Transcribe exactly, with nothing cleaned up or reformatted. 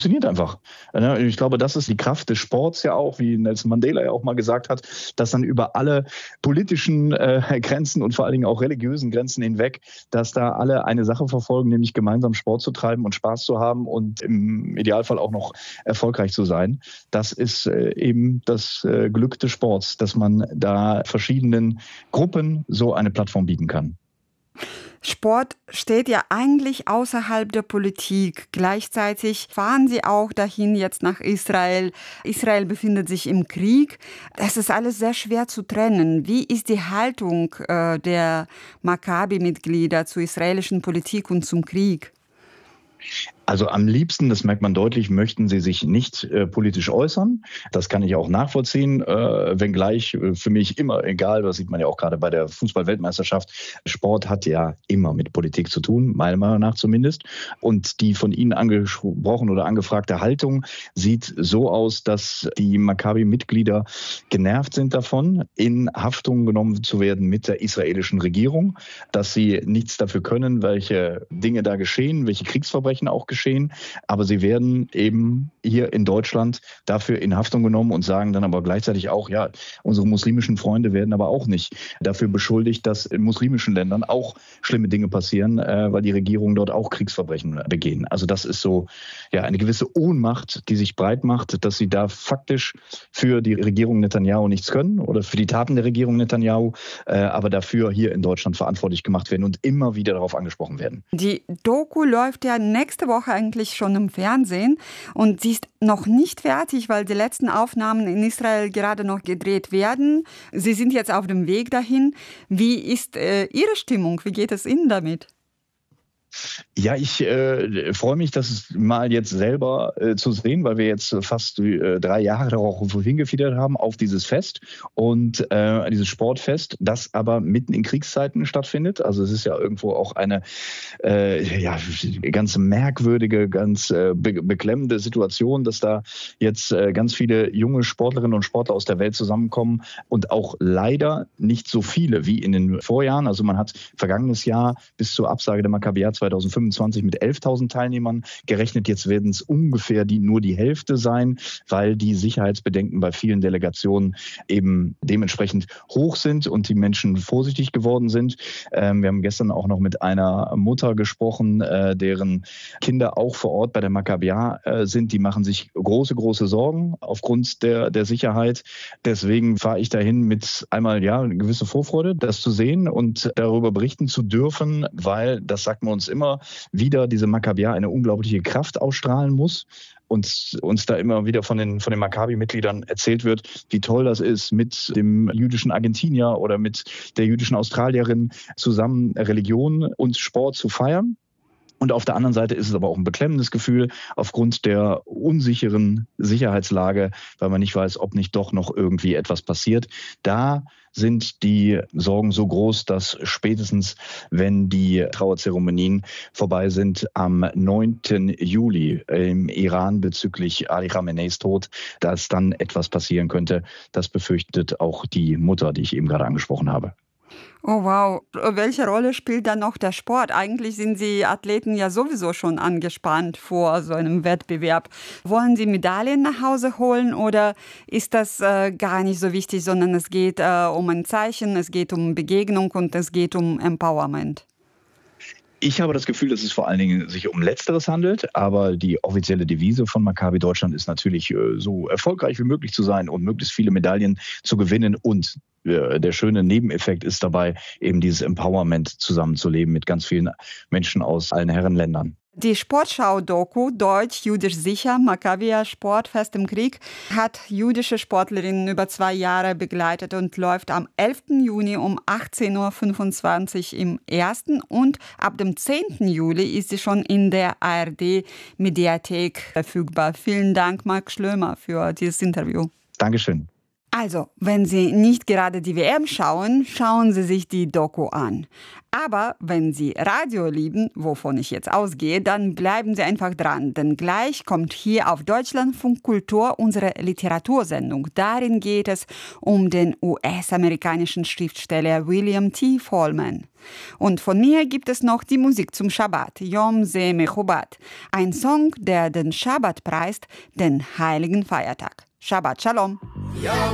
Funktioniert einfach. Ich glaube, das ist die Kraft des Sports ja auch, wie Nelson Mandela ja auch mal gesagt hat, dass dann über alle politischen äh, Grenzen und vor allen Dingen auch religiösen Grenzen hinweg, dass da alle eine Sache verfolgen, nämlich gemeinsam Sport zu treiben und Spaß zu haben und im Idealfall auch noch erfolgreich zu sein. Das ist äh, eben das äh, Glück des Sports, dass man da verschiedenen Gruppen so eine Plattform bieten kann. Sport steht ja eigentlich außerhalb der Politik. Gleichzeitig fahren Sie auch dahin jetzt nach Israel. Israel befindet sich im Krieg. Das ist alles sehr schwer zu trennen. Wie ist die Haltung äh, der Maccabi-Mitglieder zur israelischen Politik und zum Krieg? Also am liebsten, das merkt man deutlich, möchten sie sich nicht äh, politisch äußern. Das kann ich auch nachvollziehen, äh, wenngleich äh, für mich immer egal, das sieht man ja auch gerade bei der Fußball-Weltmeisterschaft. Sport hat ja immer mit Politik zu tun, meiner Meinung nach zumindest. Und die von Ihnen angesprochene oder angefragte Haltung sieht so aus, dass die Maccabi-Mitglieder genervt sind davon, in Haftung genommen zu werden mit der israelischen Regierung, dass sie nichts dafür können, welche Dinge da geschehen, welche Kriegsverbrechen auch geschehen. Aber sie werden eben hier in Deutschland dafür in Haftung genommen und sagen dann aber gleichzeitig auch, ja, unsere muslimischen Freunde werden aber auch nicht dafür beschuldigt, dass in muslimischen Ländern auch schlimme Dinge passieren, äh, weil die Regierungen dort auch Kriegsverbrechen begehen. Also das ist so ja eine gewisse Ohnmacht, die sich breit macht, dass sie da faktisch für die Regierung Netanyahu nichts können oder für die Taten der Regierung Netanyahu, äh, aber dafür hier in Deutschland verantwortlich gemacht werden und immer wieder darauf angesprochen werden. Die Doku läuft ja nächste Woche eigentlich schon im Fernsehen und sie ist noch nicht fertig, weil die letzten Aufnahmen in Israel gerade noch gedreht werden. Sie sind jetzt auf dem Weg dahin. Wie ist äh, Ihre Stimmung? Wie geht es Ihnen damit? Ja, ich äh, freue mich, das mal jetzt selber äh, zu sehen, weil wir jetzt fast äh, drei Jahre darauf hingefiebert haben auf dieses Fest und äh, dieses Sportfest, das aber mitten in Kriegszeiten stattfindet. Also es ist ja irgendwo auch eine äh, ja, ganz merkwürdige, ganz äh, be- beklemmende Situation, dass da jetzt äh, ganz viele junge Sportlerinnen und Sportler aus der Welt zusammenkommen und auch leider nicht so viele wie in den Vorjahren. Also man hat vergangenes Jahr bis zur Absage der Maccabiah zweitausendfünfundzwanzig mit elftausend Teilnehmern gerechnet. Jetzt werden es ungefähr die, nur die Hälfte sein, weil die Sicherheitsbedenken bei vielen Delegationen eben dementsprechend hoch sind und die Menschen vorsichtig geworden sind. Ähm, wir haben gestern auch noch mit einer Mutter gesprochen, äh, deren Kinder auch vor Ort bei der Maccabiah äh, sind. Die machen sich große, große Sorgen aufgrund der, der Sicherheit. Deswegen fahre ich dahin mit einmal ja eine gewisse Vorfreude, das zu sehen und darüber berichten zu dürfen, weil, das sagt man uns immer wieder, diese Maccabiah eine unglaubliche Kraft ausstrahlen muss und uns da immer wieder von den, von den Maccabi-Mitgliedern erzählt wird, wie toll das ist, mit dem jüdischen Argentinier oder mit der jüdischen Australierin zusammen Religion und Sport zu feiern. Und auf der anderen Seite ist es aber auch ein beklemmendes Gefühl aufgrund der unsicheren Sicherheitslage, weil man nicht weiß, ob nicht doch noch irgendwie etwas passiert. Da sind die Sorgen so groß, dass spätestens, wenn die Trauerzeremonien vorbei sind, am neunten Juli im Iran bezüglich Ali Khameneis Tod, dass dann etwas passieren könnte. Das befürchtet auch die Mutter, die ich eben gerade angesprochen habe. Oh wow, welche Rolle spielt dann noch der Sport? Eigentlich sind Sie Athleten ja sowieso schon angespannt vor so einem Wettbewerb. Wollen Sie Medaillen nach Hause holen oder ist das äh, gar nicht so wichtig, sondern es geht äh, um ein Zeichen, es geht um Begegnung und es geht um Empowerment? Ich habe das Gefühl, dass es vor allen Dingen sich um Letzteres handelt, aber die offizielle Devise von Maccabi Deutschland ist natürlich, äh, so erfolgreich wie möglich zu sein und möglichst viele Medaillen zu gewinnen und der schöne Nebeneffekt ist dabei, eben dieses Empowerment zusammenzuleben mit ganz vielen Menschen aus allen Herrenländern. Die Sportschau-Doku Deutsch, jüdisch sicher, Maccabiah Sportfest im Krieg hat jüdische Sportlerinnen über zwei Jahre begleitet und läuft am elften Juni um achtzehn Uhr fünfundzwanzig im ersten und ab dem zehnten Juli ist sie schon in der A R D-Mediathek verfügbar. Vielen Dank, Marc Schlömer, für dieses Interview. Dankeschön. Also, wenn Sie nicht gerade die W M schauen, schauen Sie sich die Doku an. Aber wenn Sie Radio lieben, wovon ich jetzt ausgehe, dann bleiben Sie einfach dran. Denn gleich kommt hier auf Deutschlandfunk Kultur unsere Literatursendung. Darin geht es um den U S-amerikanischen Schriftsteller William T. Vollmann. Und von mir gibt es noch die Musik zum Schabbat, Yom Ze Mechubat. Ein Song, der den Schabbat preist, den heiligen Feiertag. Shabbat Shalom.